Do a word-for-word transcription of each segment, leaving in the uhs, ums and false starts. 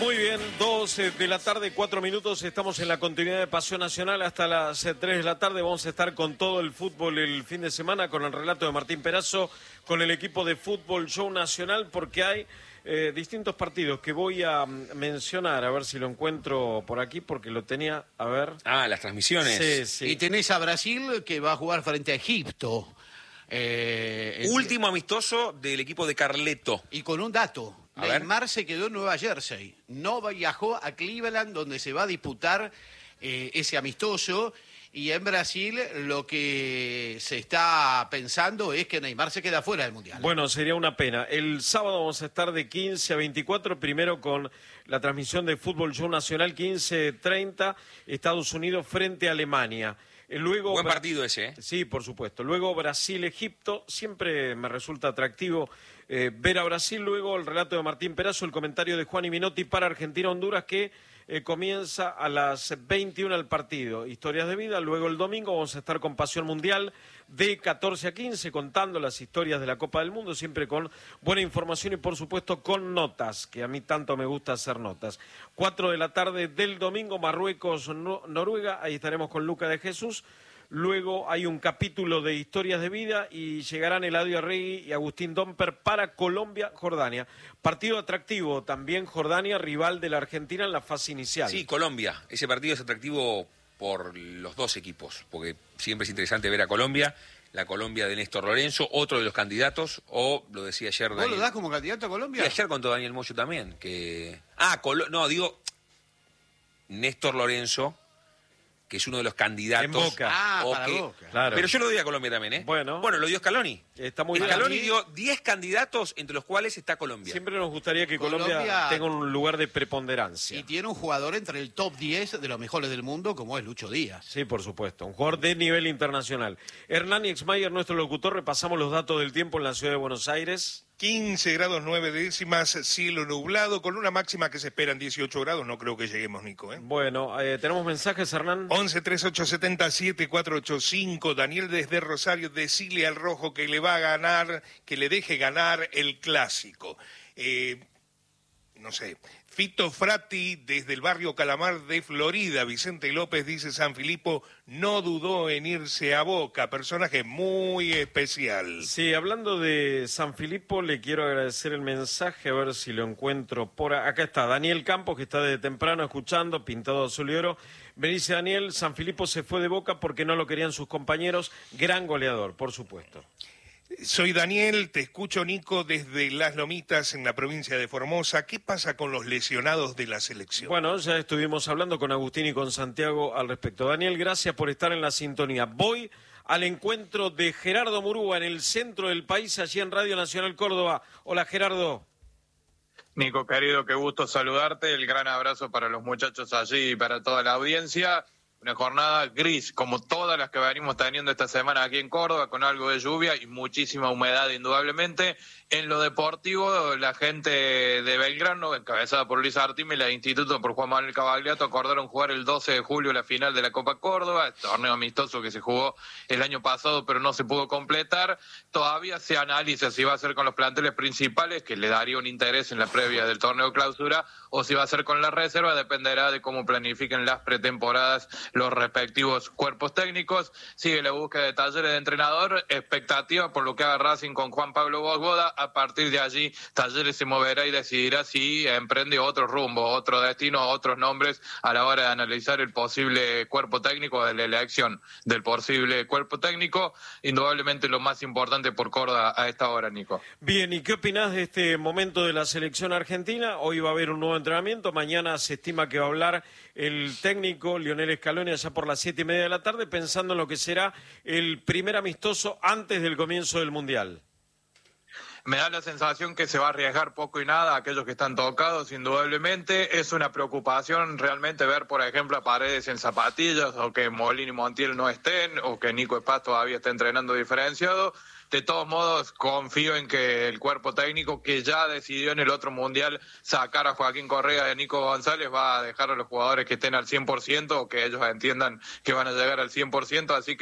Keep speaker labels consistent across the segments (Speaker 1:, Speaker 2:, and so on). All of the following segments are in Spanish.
Speaker 1: Muy bien, dos de la tarde, cuatro minutos, estamos en la continuidad de Pasión Nacional hasta las tres de la tarde. Vamos a estar con todo el fútbol el fin de semana, con el relato de Martín Perazo, con el equipo de Fútbol Show Nacional, porque hay eh, distintos partidos que voy a mencionar, a ver si lo encuentro por aquí, porque lo tenía, a ver.
Speaker 2: Ah, las transmisiones.
Speaker 1: Sí, sí.
Speaker 3: Y tenés a Brasil que va a jugar frente a Egipto. Eh,
Speaker 2: Último amistoso del equipo de Carleto.
Speaker 3: Y con un dato.
Speaker 2: A
Speaker 3: Neymar se quedó en Nueva Jersey. No viajó a Cleveland, donde se va a disputar eh, ese amistoso. Y en Brasil lo que se está pensando es que Neymar se queda fuera del Mundial.
Speaker 1: Bueno, sería una pena. El sábado vamos a estar de quince a veinticuatro, primero con la transmisión de Fútbol Show Nacional, quince treinta, Estados Unidos frente a Alemania. Luego,
Speaker 2: Buen partido ese, ¿eh?
Speaker 1: Sí, por supuesto. Luego Brasil-Egipto, siempre me resulta atractivo eh, ver a Brasil. Luego el relato de Martín Perazo, el comentario de Juan y Minotti para Argentina-Honduras, que eh, comienza a las veintiuna el partido. Historias de vida. Luego el domingo vamos a estar con Pasión Mundial de catorce a quince, contando las historias de la Copa del Mundo, siempre con buena información y por supuesto con notas, que a mí tanto me gusta hacer notas. cuatro de la tarde del domingo, Marruecos-Noruega, ahí estaremos con Luca de Jesús. Luego hay un capítulo de historias de vida y llegarán Eladio Arregui y Agustín Domper para Colombia-Jordania. Partido atractivo también, Jordania, rival de la Argentina en la fase inicial.
Speaker 2: Sí, Colombia. Ese partido es atractivo por los dos equipos, porque siempre es interesante ver a Colombia, la Colombia de Néstor Lorenzo, otro de los candidatos, o lo decía ayer
Speaker 3: ¿Vos
Speaker 2: Daniel.
Speaker 3: lo das como candidato a Colombia?
Speaker 2: Y ayer contó Daniel Moyo también, que... Ah, Colo... no, digo, Néstor Lorenzo, que es uno de los candidatos.
Speaker 1: En Boca.
Speaker 3: Ah,
Speaker 2: o
Speaker 3: para
Speaker 2: que...
Speaker 3: Boca.
Speaker 1: Claro.
Speaker 2: Pero yo lo doy a Colombia también, ¿eh?
Speaker 1: Bueno.
Speaker 2: Bueno, lo dio Scaloni.
Speaker 1: Está muy bien.
Speaker 2: Scaloni dio diez candidatos, entre los cuales está Colombia.
Speaker 1: Siempre nos gustaría que Colombia,
Speaker 3: Colombia
Speaker 1: tenga un lugar de preponderancia.
Speaker 3: Y tiene un jugador entre el top diez de los mejores del mundo, como es Lucho Díaz.
Speaker 1: Sí, por supuesto. Un jugador de nivel internacional. Hernán Exmayer, nuestro locutor, repasamos los datos del tiempo en la ciudad de Buenos Aires.
Speaker 4: quince grados nueve décimas, cielo nublado, con una máxima que se espera en dieciocho grados. No creo que lleguemos, Nico, ¿eh?
Speaker 1: Bueno, eh, ¿tenemos mensajes, Hernán?
Speaker 4: once treinta y ocho setenta y siete cuatrocientos ochenta y cinco. Daniel desde Rosario, decile al Rojo que le va a ganar, que le deje ganar el clásico. Eh, no sé. Fito Frati, desde el barrio Calamar de Florida. Vicente López dice: San Filipo no dudó en irse a Boca, personaje muy especial.
Speaker 1: Sí, hablando de San Filipo, le quiero agradecer el mensaje, a ver si lo encuentro por a- acá. Está Daniel Campos, que está desde temprano escuchando, pintado de azul y oro. Me dice Daniel, San Filipo se fue de Boca porque no lo querían sus compañeros. Gran goleador, por supuesto.
Speaker 4: Soy Daniel, te escucho, Nico, desde Las Lomitas, en la provincia de Formosa. ¿Qué pasa con los lesionados de la selección?
Speaker 1: Bueno, ya estuvimos hablando con Agustín y con Santiago al respecto. Daniel, gracias por estar en la sintonía. Voy al encuentro de Gerardo Murúa en el centro del país, allí en Radio Nacional Córdoba. Hola, Gerardo.
Speaker 5: Nico, querido, qué gusto saludarte. El gran abrazo para los muchachos allí y para toda la audiencia. Una jornada gris, como todas las que venimos teniendo esta semana aquí en Córdoba, con algo de lluvia y muchísima humedad, indudablemente. En lo deportivo, la gente de Belgrano, encabezada por Luis Artime, y la Instituto por Juan Manuel Cavagliato, acordaron jugar el doce de julio la final de la Copa Córdoba, torneo amistoso que se jugó el año pasado, pero no se pudo completar. Todavía se analiza si va a ser con los planteles principales, que le daría un interés en la previa del torneo clausura, o si va a ser con la reserva, dependerá de cómo planifiquen las pretemporadas los respectivos cuerpos técnicos. Sigue la búsqueda de Talleres de entrenador, expectativa por lo que haga Racing con Juan Pablo Bogboda. A partir de allí, Talleres se moverá y decidirá si emprende otro rumbo, otro destino, otros nombres a la hora de analizar el posible cuerpo técnico, de la elección del posible cuerpo técnico. Indudablemente lo más importante por Córdoba a esta hora, Nico.
Speaker 1: Bien, ¿y qué opinás de este momento de la selección argentina? Hoy va a haber un nuevo entrenamiento, mañana se estima que va a hablar el técnico Lionel Scaloni allá por las siete y media de la tarde, pensando en lo que será el primer amistoso antes del comienzo del Mundial.
Speaker 5: Me da la sensación que se va a arriesgar poco y nada a aquellos que están tocados, indudablemente. Es una preocupación realmente ver, por ejemplo, a Paredes en zapatillas, o que Molina y Montiel no estén, o que Nico Espaz todavía esté entrenando diferenciado. De todos modos, confío en que el cuerpo técnico, que ya decidió en el otro mundial sacar a Joaquín Correa y a Nico González, va a dejar a los jugadores que estén al cien por ciento, o que ellos entiendan que van a llegar al cien por ciento, así que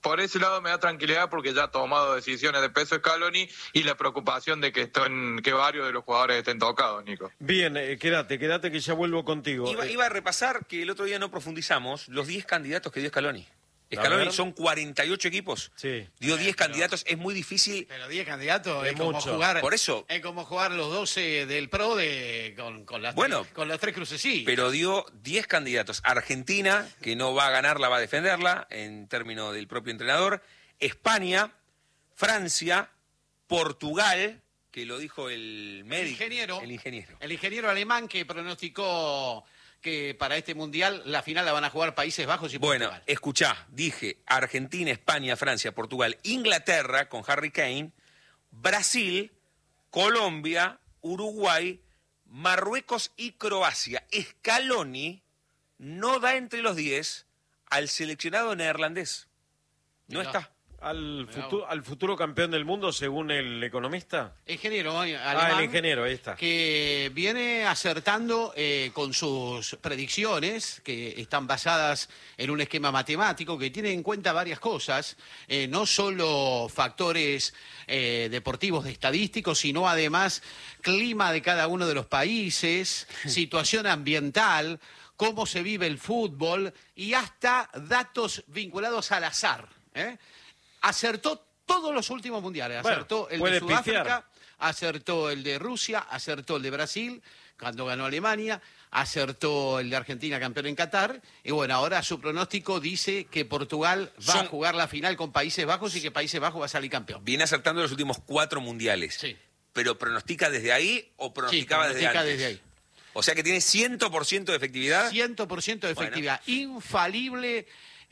Speaker 5: por ese lado me da tranquilidad porque ya ha tomado decisiones de peso Scaloni y la preocupación de que estén, que varios de los jugadores estén tocados, Nico.
Speaker 1: Bien, eh, quédate, quédate que ya vuelvo contigo.
Speaker 2: Iba,
Speaker 1: Eh,
Speaker 2: iba a repasar que el otro día no profundizamos los diez candidatos que dio Scaloni. Scaloni son cuarenta y ocho equipos,
Speaker 1: Sí.
Speaker 2: dio diez candidatos, es muy difícil.
Speaker 3: Pero diez candidatos es,
Speaker 1: Es
Speaker 3: como
Speaker 1: mucho.
Speaker 3: jugar.
Speaker 2: Por eso.
Speaker 3: Es como jugar los doce del Pro de, con, con, las,
Speaker 2: Bueno,
Speaker 3: tres, con las tres crucecillas.
Speaker 2: Pero dio diez candidatos. Argentina, que no va a ganarla, va a defenderla, en términos del propio entrenador. España, Francia, Portugal, que lo dijo el médico.
Speaker 3: El ingeniero.
Speaker 2: El ingeniero.
Speaker 3: El ingeniero alemán que pronosticó que para este mundial la final la van a jugar Países Bajos y
Speaker 2: Bueno,
Speaker 3: Portugal.
Speaker 2: escuchá, dije Argentina, España, Francia, Portugal, Inglaterra con Harry Kane, Brasil, Colombia, Uruguay, Marruecos y Croacia. Scaloni no da entre los diez al seleccionado neerlandés. No
Speaker 3: Mirá.
Speaker 2: está.
Speaker 1: al, futuro, al futuro campeón del mundo, según el economista.
Speaker 3: Ingeniero eh,
Speaker 1: Ah,
Speaker 3: alemán,
Speaker 1: el ingeniero, ahí está.
Speaker 3: que viene acertando eh, con sus predicciones, que están basadas en un esquema matemático que tiene en cuenta varias cosas, eh, no solo factores eh, deportivos, estadísticos, sino además clima de cada uno de los países, situación ambiental, cómo se vive el fútbol y hasta datos vinculados al azar. ¿eh? Acertó todos los últimos mundiales,
Speaker 1: Bueno,
Speaker 3: acertó el
Speaker 1: puede
Speaker 3: de Sudáfrica,
Speaker 1: pifiar.
Speaker 3: acertó el de Rusia, acertó el de Brasil, cuando ganó Alemania, acertó el de Argentina, campeón en Qatar, y bueno, ahora su pronóstico dice que Portugal va
Speaker 2: Son-
Speaker 3: a jugar la final con Países Bajos y que Países Bajos va a salir campeón.
Speaker 2: Viene acertando los últimos cuatro mundiales.
Speaker 3: Sí.
Speaker 2: ¿Pero pronostica desde ahí o pronosticaba
Speaker 3: Sí,
Speaker 2: desde
Speaker 3: pronostica
Speaker 2: antes?
Speaker 3: desde ahí.
Speaker 2: O sea que tiene cien por ciento de efectividad.
Speaker 3: cien por ciento de efectividad, infalible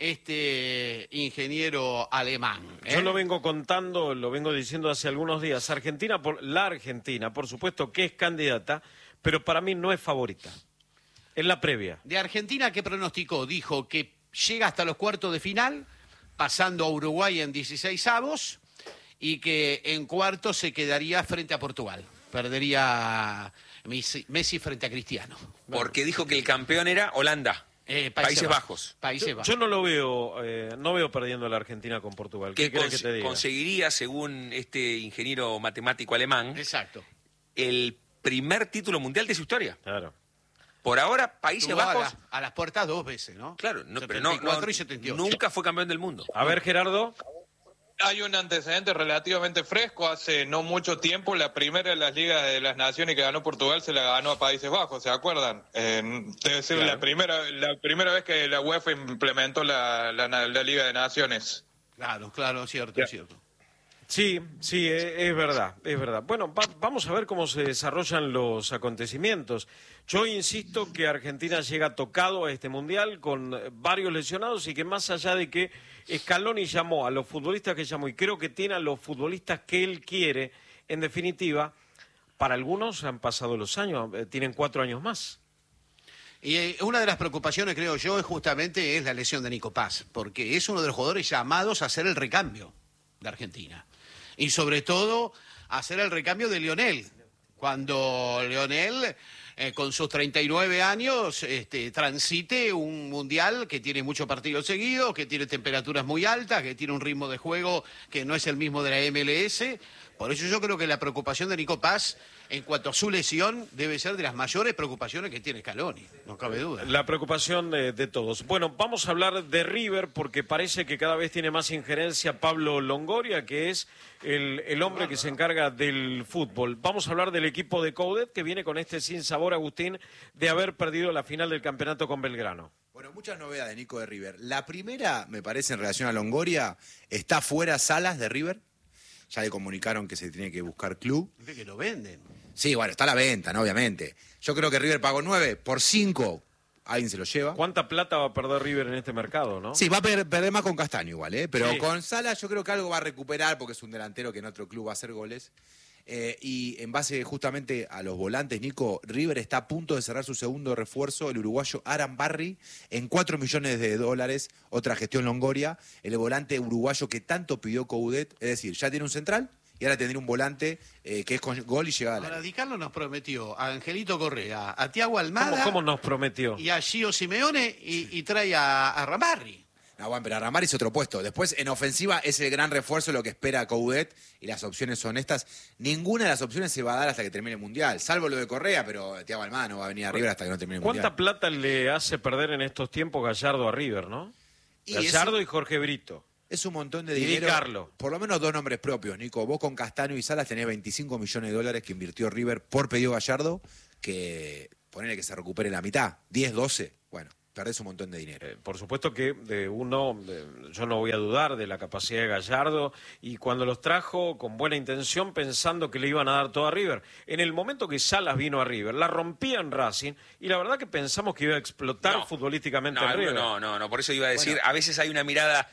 Speaker 3: este ingeniero alemán. ¿eh?
Speaker 1: Yo lo vengo contando, lo vengo diciendo hace algunos días. Argentina, por, la Argentina, por supuesto que es candidata, pero para mí no es favorita. Es la previa.
Speaker 3: De Argentina, ¿qué pronosticó? Dijo que llega hasta los cuartos de final, pasando a Uruguay en dieciséis avos, y que en cuartos se quedaría frente a Portugal. Perdería Messi, Messi frente a Cristiano.
Speaker 2: Porque dijo que el campeón era Holanda.
Speaker 3: Eh,
Speaker 2: Países Bajos.
Speaker 3: Países
Speaker 1: Yo,
Speaker 3: Bajos.
Speaker 1: yo no lo veo, eh, no veo perdiendo a la Argentina con Portugal. ¿Qué
Speaker 2: Que
Speaker 1: querés que
Speaker 2: cons-
Speaker 1: te diga?
Speaker 2: conseguiría, según este ingeniero matemático alemán,
Speaker 3: Exacto.
Speaker 2: el primer título mundial de su historia.
Speaker 1: Claro.
Speaker 2: Por ahora, Países
Speaker 3: Estuvo a,
Speaker 2: Bajos,
Speaker 3: la- a las puertas dos veces, ¿no?
Speaker 2: claro, no, pero no,
Speaker 3: setenta y cuatro
Speaker 2: no-
Speaker 3: y setenta y ocho.
Speaker 2: nunca fue campeón del mundo.
Speaker 1: A ver, Gerardo.
Speaker 5: Hay un antecedente relativamente fresco. Hace no mucho tiempo, la primera de las Ligas de las Naciones que ganó Portugal se la ganó a Países Bajos, ¿se acuerdan? Eh, debe ser
Speaker 1: Claro.
Speaker 5: la primera la primera vez que la UEFA implementó la, la, la Liga de Naciones.
Speaker 3: Claro, claro, cierto,
Speaker 5: Ya.
Speaker 3: cierto.
Speaker 1: Sí, sí, e- es verdad, es verdad. Bueno, va- vamos a ver cómo se desarrollan los acontecimientos. Yo insisto que Argentina llega tocado a este Mundial con eh, varios lesionados y que más allá de que Scaloni llamó a los futbolistas que llamó y creo que tiene a los futbolistas que él quiere, en definitiva, para algunos han pasado los años, eh, tienen cuatro años más.
Speaker 3: Y eh, una de las preocupaciones, creo yo, es justamente es la lesión de Nico Paz, porque es uno de los jugadores llamados a hacer el recambio de Argentina. Y sobre todo, a hacer el recambio de Lionel. Cuando Lionel, eh, con sus treinta y nueve años, este, transite un mundial que tiene muchos partidos seguidos, que tiene temperaturas muy altas, que tiene un ritmo de juego que no es el mismo de la M L S. Por eso yo creo que la preocupación de Nico Paz, en cuanto a su lesión, debe ser de las mayores preocupaciones que tiene Scaloni, no cabe duda.
Speaker 1: La preocupación de, de todos. Bueno, vamos a hablar de River porque parece que cada vez tiene más injerencia Pablo Longoria, que es el, el hombre que se encarga del fútbol. Vamos a hablar del equipo de Coudet, que viene con este sinsabor, Agustín, de haber perdido la final del campeonato con Belgrano.
Speaker 6: Bueno, muchas novedades, Nico, de River. La primera, me parece, en relación a Longoria, está fuera Salas de River. Ya le comunicaron que se tiene que buscar club.
Speaker 3: Dice que lo venden.
Speaker 6: Sí, bueno, está a la venta, ¿no? Obviamente. Yo creo que River pagó nueve por cinco. Alguien se lo lleva.
Speaker 1: ¿Cuánta plata va a perder River en este mercado, no?
Speaker 6: Sí, va a per- perder más con Castaño igual, ¿eh? Pero
Speaker 1: Sí.
Speaker 6: con Salas yo creo que algo va a recuperar porque es un delantero que en otro club va a hacer goles. Eh, y en base justamente a los volantes, Nico, River está a punto de cerrar su segundo refuerzo, el uruguayo Aran Barry, en cuatro millones de dólares, otra gestión Longoria, el volante uruguayo que tanto pidió Coudet, es decir, ya tiene un central y ahora tendría un volante eh, que es con gol y llegada al
Speaker 3: Ahora,
Speaker 6: área.
Speaker 3: Di Carlo nos prometió a Angelito Correa, a Tiago
Speaker 1: ¿Cómo,
Speaker 3: Almada
Speaker 1: cómo nos prometió?
Speaker 3: y a Gio Simeone y, y trae a, a Rambarri.
Speaker 6: No, bueno, pero Ramari es otro puesto. Después, en ofensiva, es el gran refuerzo lo que espera Coudet y las opciones son estas. Ninguna de las opciones se va a dar hasta que termine el Mundial, salvo lo de Correa, pero Thiago Almada no va a venir a River hasta que no termine el Mundial.
Speaker 1: ¿Cuánta plata le hace perder en estos tiempos Gallardo a River, no?
Speaker 6: Y
Speaker 1: Gallardo
Speaker 6: es,
Speaker 1: y Jorge Brito.
Speaker 6: Es un montón de
Speaker 1: Y Di
Speaker 6: dinero.
Speaker 1: Carlo.
Speaker 6: Por lo menos dos nombres propios, Nico. Vos con Castaño y Salas tenés veinticinco millones de dólares que invirtió River por pedido Gallardo, que ponele que se recupere la mitad, diez, doce. Bueno, perdés un montón de dinero.
Speaker 1: Eh, por supuesto que de uno, de, yo no voy a dudar de la capacidad de Gallardo, y cuando los trajo con buena intención pensando que le iban a dar todo a River. En el momento que Salas vino a River, la rompía en Racing, y la verdad que pensamos que iba a explotar
Speaker 2: No,
Speaker 1: futbolísticamente
Speaker 2: no,
Speaker 1: en River.
Speaker 2: No, no, no, por eso iba a decir,
Speaker 6: Bueno.
Speaker 2: a veces hay una mirada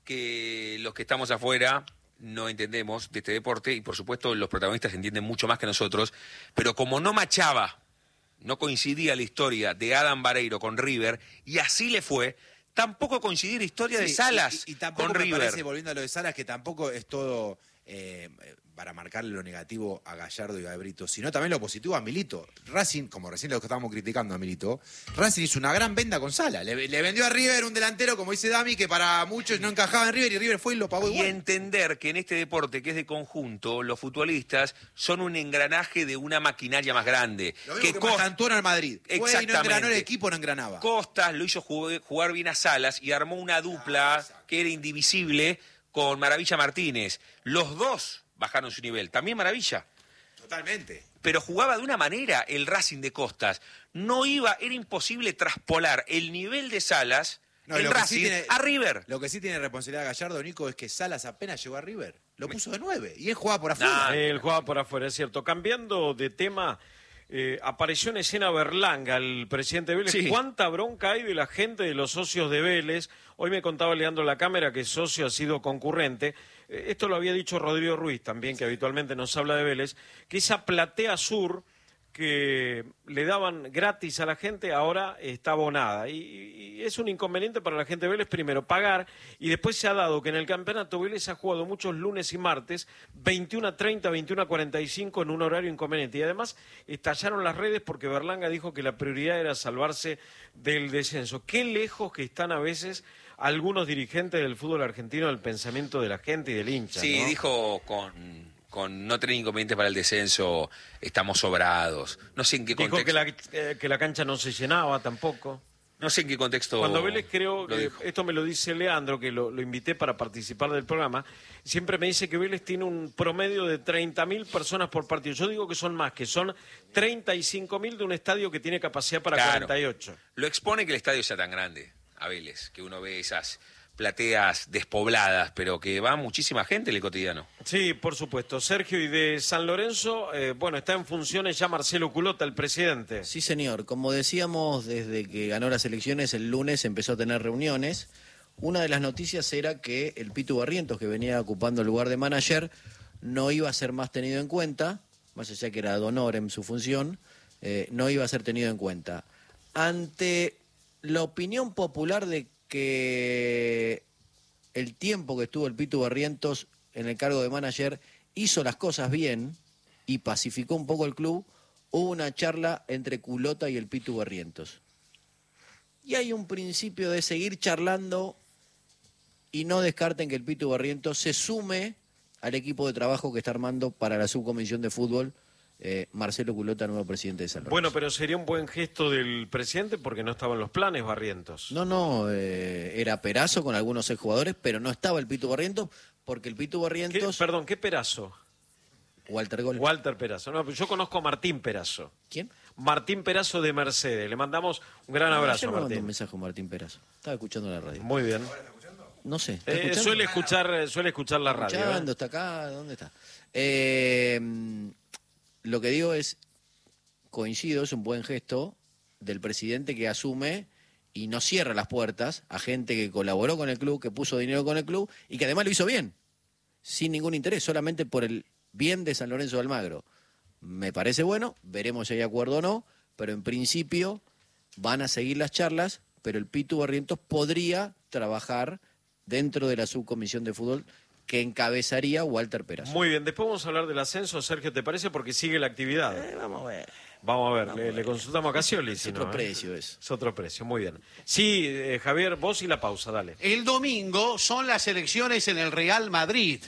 Speaker 2: que los que estamos afuera no entendemos de este deporte, y por supuesto los protagonistas entienden mucho más que nosotros, pero como no machaba, no coincidía la historia de Adam Vareiro con River, y así le fue, tampoco coincidía la historia de
Speaker 6: Sí,
Speaker 2: Salas
Speaker 6: y, y, y tampoco
Speaker 2: con
Speaker 6: me
Speaker 2: River.
Speaker 6: parece, volviendo a lo de Salas, que tampoco es todo eh, para marcarle lo negativo a Gallardo y a Brito, sino también lo positivo a Milito. Racing, como recién lo que estábamos criticando a Milito, Racing hizo una gran venda con Salas. Le, le vendió a River un delantero, como dice Dami, que para muchos no encajaba en River, y River fue y lo pagó
Speaker 2: Y
Speaker 6: igual.
Speaker 2: entender que en este deporte que es de conjunto, los futbolistas son un engranaje de una maquinaria más grande.
Speaker 6: Lo mismo que,
Speaker 2: Costa-
Speaker 6: Mastantuono al Madrid. Fue y no
Speaker 2: Exactamente.
Speaker 6: engranó el equipo, no engranaba.
Speaker 2: Costas lo hizo jugar, jugar bien a Salas y armó una dupla que era indivisible con Maravilla Martínez. Los dos bajaron su nivel. También Maravilla.
Speaker 6: Totalmente.
Speaker 2: Pero jugaba de una manera el Racing de Costas. No iba, era imposible traspolar el nivel de Salas
Speaker 6: No,
Speaker 2: en
Speaker 6: lo que sí
Speaker 2: Racing
Speaker 6: tiene-
Speaker 2: a River.
Speaker 6: Lo que sí tiene responsabilidad Gallardo, Nico, es que Salas apenas llegó a River. Lo puso de nueve. Y él jugaba por afuera.
Speaker 2: Nah.
Speaker 1: Él jugaba por afuera, es cierto. Cambiando de tema, eh, apareció en escena Berlanga, el presidente de Vélez.
Speaker 2: Sí.
Speaker 1: ¿Cuánta bronca hay de la gente, de los socios de Vélez? Hoy me contaba Leandro La Cámara que socio ha sido concurrente. Eh, esto lo había dicho Rodrigo Ruiz también, que habitualmente nos habla de Vélez, que esa platea sur que le daban gratis a la gente ahora está abonada. Y, y es un inconveniente para la gente de Vélez, primero, pagar, y después se ha dado que en el campeonato Vélez ha jugado muchos lunes y martes, veintiuno a treinta, veintiuno a cuarenta y cinco en un horario inconveniente. Y además estallaron las redes porque Berlanga dijo que la prioridad era salvarse del descenso. Qué lejos que están a veces algunos dirigentes del fútbol argentino del pensamiento de la gente y del hincha.
Speaker 2: Sí,
Speaker 1: ¿no?
Speaker 2: dijo con, con no tener inconvenientes para el descenso, estamos sobrados. No sé en qué
Speaker 1: Dijo
Speaker 2: contexto.
Speaker 1: que la, eh, que la cancha no se llenaba tampoco.
Speaker 2: No sé en qué contexto.
Speaker 1: Cuando Vélez, creo
Speaker 2: lo
Speaker 1: que,
Speaker 2: dijo.
Speaker 1: esto me lo dice Leandro, que lo, lo invité para participar del programa, siempre me dice que Vélez tiene un promedio de treinta mil personas por partido. Yo digo que son más, que son treinta y cinco mil de un estadio que tiene capacidad para
Speaker 2: Claro.
Speaker 1: cuarenta y ocho.
Speaker 2: Lo expone que el estadio sea tan grande a Vélez, que uno ve esas plateas despobladas, pero que va muchísima gente en el cotidiano.
Speaker 1: Sí, por supuesto. Sergio, y de San Lorenzo, eh, bueno, está en funciones ya Marcelo Culota, el presidente.
Speaker 7: Sí, señor. Como decíamos, desde que ganó las elecciones, el lunes empezó a tener reuniones. Una de las noticias era que el Pitu Barrientos, que venía ocupando el lugar de manager, no iba a ser más tenido en cuenta, más allá que era de honor en su función, eh, no iba a ser tenido en cuenta. Ante la opinión popular de que el tiempo que estuvo el Pitu Barrientos en el cargo de manager hizo las cosas bien y pacificó un poco el club, hubo una charla entre Culota y el Pitu Barrientos. Y hay un principio de seguir charlando y no descarten que el Pitu Barrientos se sume al equipo de trabajo que está armando para la subcomisión de fútbol eh, Marcelo Culota, nuevo presidente de San Lorenzo.
Speaker 1: Bueno, pero sería un buen gesto del presidente porque no estaban los planes Barrientos.
Speaker 7: No, no, eh, era Perazo con algunos exjugadores, pero no estaba el Pitu Barrientos porque el Pitu
Speaker 1: ¿Qué-
Speaker 7: Barrientos...
Speaker 1: perdón, ¿qué Perazo?
Speaker 7: Walter Gol.
Speaker 1: Walter Perazo. No, yo conozco a Martín Perazo.
Speaker 7: ¿Quién?
Speaker 1: Martín Perazo de Mercedes. Le mandamos un gran
Speaker 7: No,
Speaker 1: abrazo,
Speaker 7: ayer me mandó
Speaker 1: Martín.
Speaker 7: un mensaje a Martín Perazo. Estaba escuchando la radio.
Speaker 1: Muy bien.
Speaker 7: No sé. ¿está
Speaker 1: Eh,
Speaker 7: escuchando?
Speaker 1: suele escuchar, suele escuchar la
Speaker 7: ¿Está
Speaker 1: radio.
Speaker 7: escuchando?
Speaker 1: ¿eh?
Speaker 7: ¿Está acá? ¿Dónde está? Eh, lo que digo es, coincido, es un buen gesto del presidente que asume y no cierra las puertas a gente que colaboró con el club, que puso dinero con el club y que además lo hizo bien, sin ningún interés, solamente por el bien de San Lorenzo de Almagro. Me parece bueno, veremos si hay acuerdo o no, pero en principio van a seguir las charlas, pero el Pitu Barrientos podría trabajar dentro de la subcomisión de fútbol que encabezaría Walter Perazo.
Speaker 1: Muy bien, después vamos a hablar del ascenso, Sergio, ¿te parece? Porque sigue la actividad.
Speaker 7: Eh, vamos a ver.
Speaker 1: Vamos a ver, le, le consultamos a Cassioli.
Speaker 7: Es
Speaker 1: si
Speaker 7: otro
Speaker 1: no, ¿eh?
Speaker 7: precio eso.
Speaker 1: Es otro precio, muy bien. Sí, eh, Javier, vos y la pausa, dale.
Speaker 3: El domingo son las elecciones en el Real Madrid.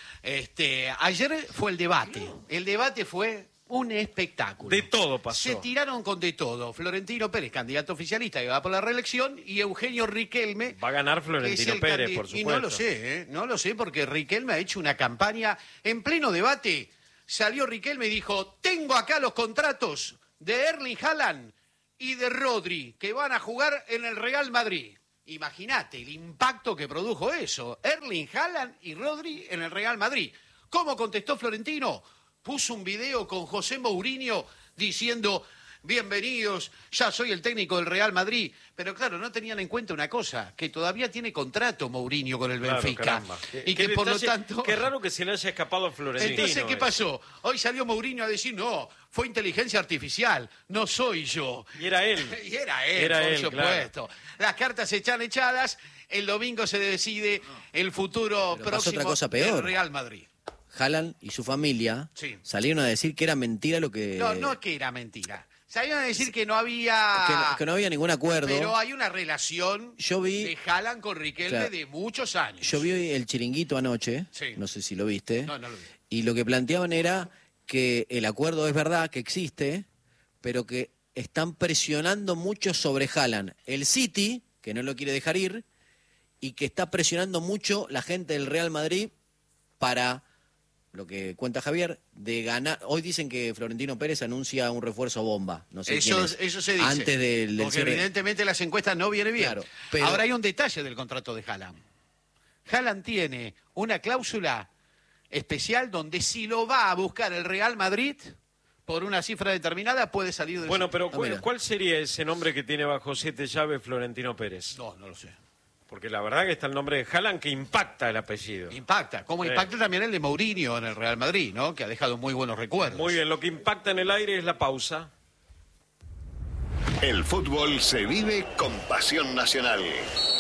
Speaker 3: Este, ayer fue el debate. El debate fue un espectáculo.
Speaker 1: De todo pasó.
Speaker 3: Se tiraron con de todo. Florentino Pérez, candidato oficialista que va por la reelección, y Eugenio Riquelme.
Speaker 1: Va a ganar
Speaker 3: que es
Speaker 1: Florentino
Speaker 3: el
Speaker 1: Pérez,
Speaker 3: candi-
Speaker 1: por
Speaker 3: Y
Speaker 1: supuesto.
Speaker 3: no lo sé, ¿eh? No lo sé porque Riquelme ha hecho una campaña en pleno debate. Salió Riquelme y dijo, tengo acá los contratos de Erling Haaland y de Rodri, que van a jugar en el Real Madrid. Imagínate el impacto que produjo eso. Erling Haaland y Rodri en el Real Madrid. ¿Cómo contestó Florentino? Puso un video con José Mourinho diciendo, bienvenidos, ya soy el técnico del Real Madrid. Pero claro, no tenían en cuenta una cosa, que todavía tiene contrato Mourinho con el
Speaker 1: Claro,
Speaker 3: Benfica.
Speaker 1: caramba.
Speaker 3: Y
Speaker 1: Qué
Speaker 3: que por lo
Speaker 1: detalle-
Speaker 3: tanto...
Speaker 1: Qué raro que se le haya escapado a Florentino.
Speaker 3: Entonces, ¿qué
Speaker 1: eso.
Speaker 3: pasó? Hoy salió Mourinho a decir, no, fue inteligencia artificial, no soy yo.
Speaker 1: Y era él.
Speaker 3: Y era él,
Speaker 1: Era
Speaker 3: por
Speaker 1: él,
Speaker 3: supuesto. Las cartas están echadas, el domingo se decide el futuro
Speaker 7: Pero pasó
Speaker 3: próximo
Speaker 7: otra cosa
Speaker 3: del
Speaker 7: peor.
Speaker 3: Real Madrid.
Speaker 7: Haaland y su familia
Speaker 3: Sí.
Speaker 7: salieron a decir que era mentira lo que...
Speaker 3: No, no que era mentira. Salieron a decir que no había...
Speaker 7: que, no- que no había ningún acuerdo.
Speaker 3: Pero hay una relación
Speaker 7: Yo vi-
Speaker 3: de Haaland con Riquelme
Speaker 7: Claro.
Speaker 3: de muchos años.
Speaker 7: Yo vi el chiringuito anoche,
Speaker 3: Sí.
Speaker 7: no sé si lo viste,
Speaker 3: No, no lo vi.
Speaker 7: y lo que planteaban era que el acuerdo es verdad, que existe, pero que están presionando mucho sobre Haaland. El City, que no lo quiere dejar ir, y que está presionando mucho la gente del Real Madrid para, lo que cuenta Javier, de ganar. Hoy dicen que Florentino Pérez anuncia un refuerzo bomba, no sé
Speaker 3: Eso,
Speaker 7: quién es.
Speaker 3: eso se dice.
Speaker 7: Antes del, del
Speaker 3: Porque
Speaker 7: cierre.
Speaker 3: evidentemente las encuestas no vienen bien.
Speaker 7: Claro, pero-
Speaker 3: Ahora hay un detalle del contrato de Haaland. Haaland tiene una cláusula especial donde si lo va a buscar el Real Madrid por una cifra determinada puede salir del
Speaker 1: Bueno,
Speaker 3: City.
Speaker 1: pero
Speaker 7: Ah,
Speaker 1: ¿cuál,
Speaker 7: mira.
Speaker 1: cuál sería ese nombre que tiene bajo siete llaves Florentino Pérez?
Speaker 3: No, no lo sé.
Speaker 1: Porque la verdad que está el nombre de Haaland que impacta el apellido.
Speaker 3: Impacta, como
Speaker 1: Sí.
Speaker 3: impacta también el de Mourinho en el Real Madrid, ¿no? Que ha dejado muy buenos recuerdos.
Speaker 1: Muy bien, lo que impacta en el aire es la pausa.
Speaker 8: El fútbol se vive con pasión nacional.